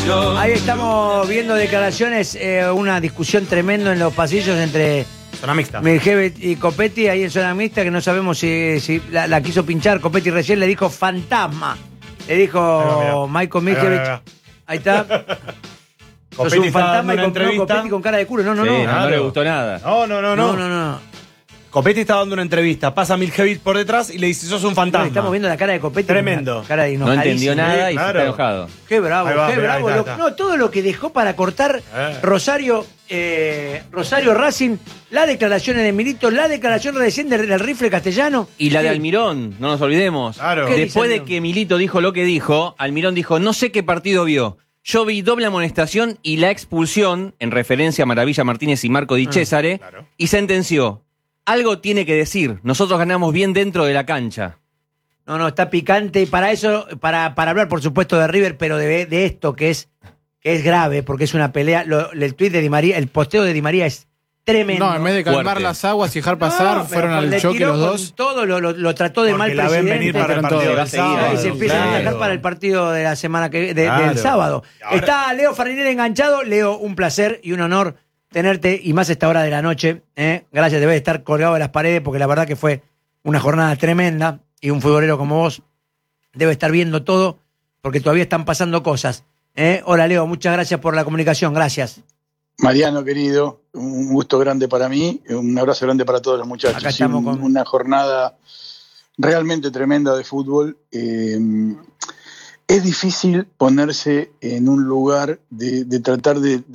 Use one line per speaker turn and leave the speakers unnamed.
Ahí estamos viendo declaraciones, una discusión tremenda en los pasillos entre
Zona mixta.
Miljevic y Copetti, ahí en zona mixta, que no sabemos si la quiso pinchar. Copetti recién le dijo fantasma. Le dijo Michael Miljevic. Ahí está. Sos
Copetti
un
está
fantasma
dando
y
una
con
entrevista.
Copetti con cara de culo. No, no,
Sí,
no.
no le gustó nada.
No.
Copetti está dando una entrevista. Pasa Miljevic por detrás y le dice: sos un fantasma.
Estamos viendo la cara de Copetti.
Tremendo.
Cara de
No entendió
enojadísimo.
nada y
claro.
se está enojado.
Qué bravo,
Ahí va,
qué
mirá,
bravo.
ahí está.
No, todo lo que dejó para cortar Rosario Racing, las declaraciones de Milito, la declaración recién del rifle castellano.
Y la de
Sí.
Almirón, no nos olvidemos.
Claro.
¿Qué
Después
dice
de que Milito dijo lo que dijo, Almirón dijo, no sé qué partido vio. Yo vi doble amonestación y la expulsión, en referencia a Maravilla Martínez y Marco Di Cesare,
claro.
y sentenció, algo tiene que decir, nosotros ganamos bien dentro de la cancha.
No, está picante. Para eso, para hablar, por supuesto, de River, pero de esto que es grave, porque es una pelea. El tuit de Di María, el posteo de Di María es tremendo.
No, en vez de calmar
Fuerte.
las aguas y dejar pasar,
No,
fueron
pero
al
le
choque
tiró
los
con
dos.
todo, lo trató de
Porque
mal
la ven
presidente.
venir para el
Pero
partido
todo.
del sábado.
Y se empiezan a
Claro.
atacar para el partido de la semana del
Claro.
sábado.
Ahora-
Está Leo Farinelli enganchado. Leo, un placer y un honor tenerte, y más a esta hora de la noche. Gracias, debes estar colgado de las paredes, porque la verdad que fue una jornada tremenda, y un futbolero como vos debe estar viendo todo, porque todavía están pasando cosas. Hola, Leo, muchas gracias por la comunicación. Gracias.
Mariano, querido, un gusto grande para mí, un abrazo grande para todos los muchachos.
Acá estamos con-
Una jornada realmente tremenda de fútbol. Es difícil ponerse en un lugar de tratar de